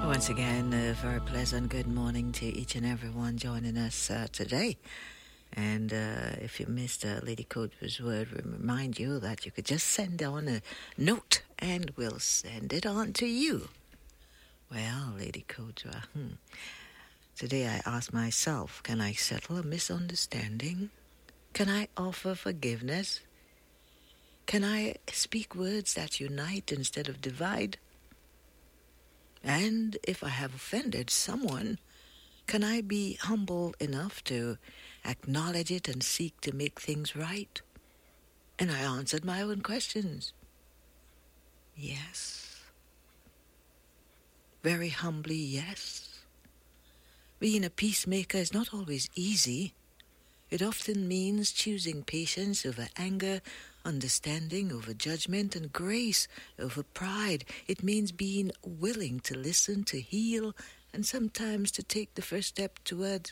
Once again, a very pleasant good morning to each and everyone joining us today. And if you missed Lady Codra's word, we remind you that you could just send on a note and we'll send it on to you. Well, Lady Codra, today I asked myself, can I settle a misunderstanding? Can I offer forgiveness? Can I speak words that unite instead of divide? And if I have offended someone, can I be humble enough to acknowledge it and seek to make things right? And I answered my own questions. Yes. Very humbly, yes. Being a peacemaker is not always easy. It often means choosing patience over anger, understanding over judgment, and grace over pride. It means being willing to listen, to heal, and sometimes to take the first step towards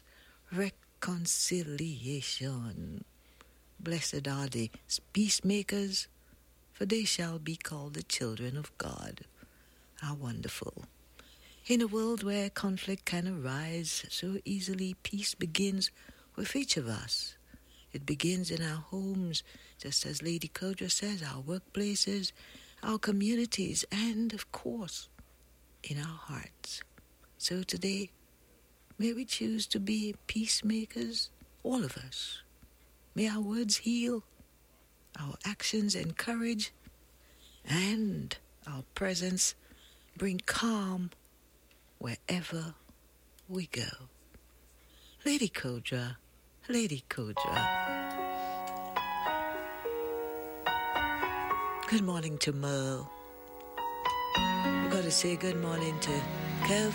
reconciliation. Blessed are the peacemakers, for they shall be called the children of God. How wonderful. In a world where conflict can arise so easily, peace begins with each of us. It begins in our homes, just as Lady Codra says, our workplaces, our communities, and, of course, in our hearts. So today, may we choose to be peacemakers, all of us. May our words heal, our actions encourage, and our presence bring calm wherever we go. Lady Codra, Lady Codra. Good morning to Merle. We've got to say good morning to Kev.